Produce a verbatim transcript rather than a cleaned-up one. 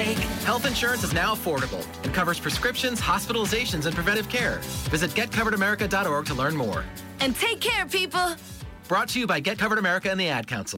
take. Health insurance is now affordable and covers prescriptions, hospitalizations, and preventive care. Visit get covered america dot org to learn more. And take care, people. Brought to you by Get Covered America and the Ad Council.